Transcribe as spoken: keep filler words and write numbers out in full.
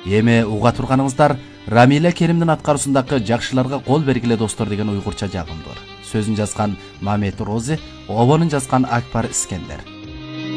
Эми уга турганыңыздар Рамиля Керимдин аткаруусундагы жакшыларга кол бергиле достор деген уйгурча жагымдыр. Сөзүн жазган Мамет Рози, обонун жазган Акбар Искендер.